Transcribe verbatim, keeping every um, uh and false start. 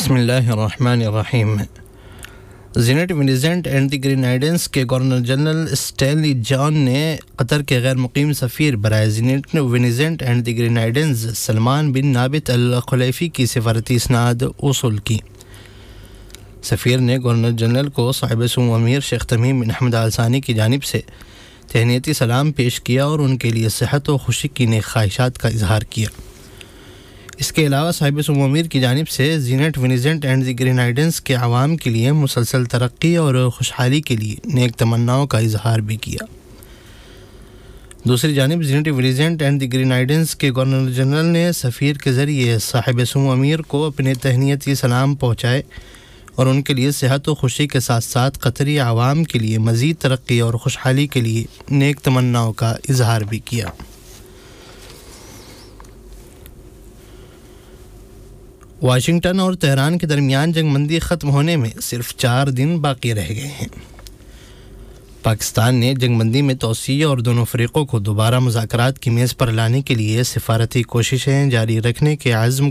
بسم اللہ الرحمن الرحیم۔ زینٹ ونسنٹ اینڈ دی گرینیڈنس کے گورنر جنرل اسٹینلی جان نے قطر کے غیر مقیم سفیر برائے زینٹ ونسنٹ اینڈ دی گرینیڈنس سلمان بن نابت الخلیفی کی سفارتی اسناد وصول کی۔ سفیر نے گورنر جنرل کو صاحب سمو امیر شیخ تمیم بن حمد آل ثانی کی جانب سے تہنیتی سلام پیش کیا اور ان کے لیے صحت و خوشی کی نیک خواہشات کا اظہار کیا۔ اس کے علاوہ صاحب سمو امیر کی جانب سے زینٹ ونسنٹ اینڈ دی گرینیڈنس کے عوام کے لیے مسلسل ترقی اور خوشحالی کے لیے نیک تمناؤں کا اظہار بھی کیا۔ دوسری جانب زینٹ ونسنٹ اینڈ دی گرینیڈنس کے گورنر جنرل نے سفیر کے ذریعے صاحب سمو امیر کو اپنے تہنیتی سلام پہنچائے اور ان کے لیے صحت و خوشی کے ساتھ ساتھ قطری عوام کے لیے مزید ترقی اور خوشحالی کے لیے نیک تمناؤں کا اظہار بھی کیا۔ واشنگٹن اور تہران کے درمیان جنگ بندی ختم ہونے میں صرف چار دن باقی رہ گئے ہیں۔ پاکستان نے جنگ بندی میں توسیع اور دونوں فریقوں کو دوبارہ مذاکرات کی میز پر لانے کے لیے سفارتی کوششیں جاری رکھنے کے عزم